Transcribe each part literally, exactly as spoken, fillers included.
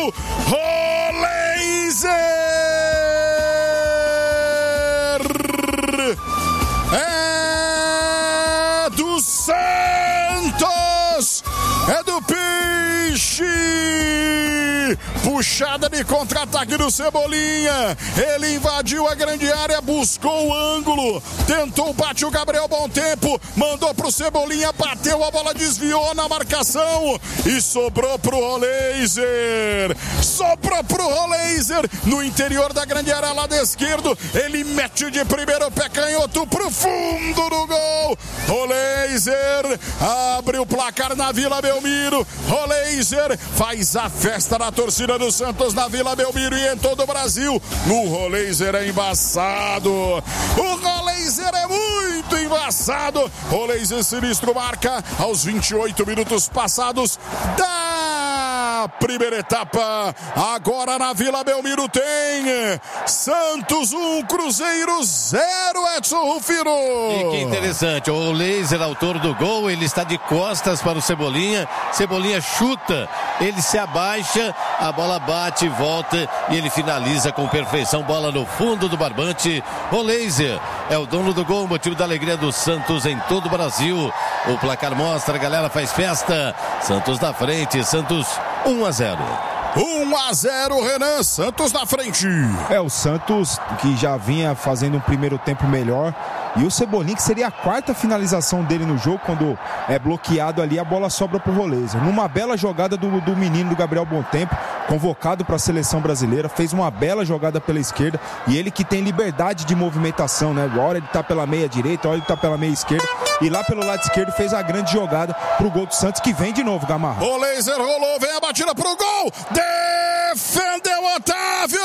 Roleiser! É do Santos! É do Peixe! Puxada de contra-ataque do Cebolinha. Ele invadiu a grande área, buscou o ângulo, tentou, bate o Gabriel Bom Tempo, mandou pro Cebolinha, bateu a bola, desviou na marcação e sobrou pro Roleiser. Sobrou pro Roleiser no interior da grande área, lado esquerdo. Ele mete de primeiro pé canhoto pro fundo do gol. Roleiser abre o placar na Vila Belmiro. Roleiser faz a festa na torcida do Santos na Vila Belmiro e em todo o Brasil. O Roleiser é embaçado. O Roleiser é muito embaçado. Roleiser sinistro marca aos vinte e oito minutos passados da primeira etapa. Agora na Vila Belmiro tem Santos um, Cruzeiro zero, Edson Rufino. E que interessante, o Roleiser, autor do gol, ele está de costas para o Cebolinha. Cebolinha chuta, ele se abaixa, a bola bate, volta e ele finaliza com perfeição. Bola no fundo do barbante. Roleiser é o dono do gol, motivo da alegria do Santos em todo o Brasil. O placar mostra, a galera faz festa. Santos na frente, Santos um a zero. um a zero, Renan, Santos na frente. É, o Santos que já vinha fazendo um primeiro tempo melhor. E o Cebolinha, que seria a quarta finalização dele no jogo, quando é bloqueado ali, a bola sobra pro Roleiser. Numa bela jogada do, do menino do Gabriel Bom Tempo, convocado para a seleção brasileira, fez uma bela jogada pela esquerda. E ele que tem liberdade de movimentação, né? A hora ele tá pela meia direita, a hora ele tá pela meia esquerda. E lá pelo lado esquerdo fez a grande jogada pro gol do Santos, que vem de novo, Gamarra. Roleiser rolou, vem a batida pro gol. Defendeu Otávio!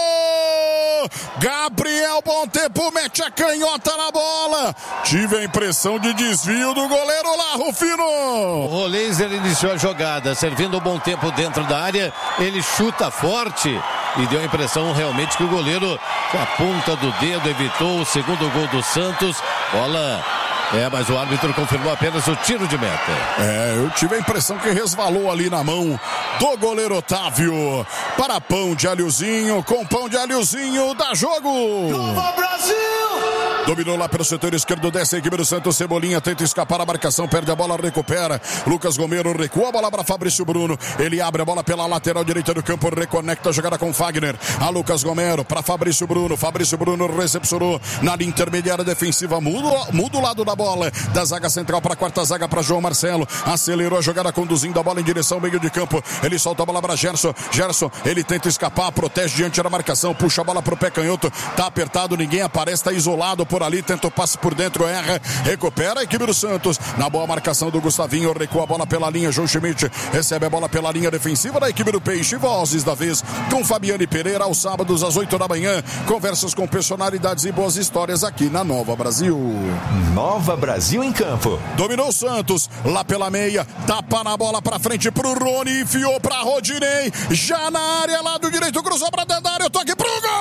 Gabriel Bom Tempo mete a canhota na bola. Tive a impressão de desvio do goleiro lá, Rufino. O Roleiser iniciou a jogada, servindo o Bom Tempo dentro da área. Ele chuta forte e deu a impressão realmente que o goleiro, com a ponta do dedo, evitou o segundo gol do Santos. Bola... É, mas o árbitro confirmou apenas o tiro de meta. É, eu tive a impressão que resvalou ali na mão do goleiro Otávio. Para pão de alhozinho, com pão de alhozinho, dá jogo! Nova Brasil! Dominou lá pelo setor esquerdo, desce a equipe do Santos. Cebolinha tenta escapar a marcação, perde a bola, recupera. Lucas Gomero recua a bola para Fabrício Bruno. Ele abre a bola pela lateral direita do campo, reconecta a jogada com Fagner. A Lucas Gomero para Fabrício Bruno. Fabrício Bruno recepcionou na linha intermediária defensiva. Muda, muda o lado da bola. Da zaga central para a quarta zaga para João Marcelo. Acelerou a jogada, conduzindo a bola em direção ao meio de campo. Ele solta a bola para Gerson. Gerson, ele tenta escapar, protege diante da marcação, puxa a bola para o pé canhoto. Tá apertado, ninguém aparece, tá isolado por ali, tenta o passe por dentro, erra, recupera a equipe do Santos, na boa marcação do Gustavinho, recua a bola pela linha, João Schmidt recebe a bola pela linha defensiva da equipe do Peixe. Vozes da vez com Fabiane Pereira, aos sábados às oito da manhã, conversas com personalidades e boas histórias aqui na Nova Brasil. Nova Brasil em campo. Dominou o Santos, lá pela meia, tapa na bola pra frente pro Rony, enfiou pra Rodinei, já na área, lado direito, cruzou pra dentro da área, toque pro gol!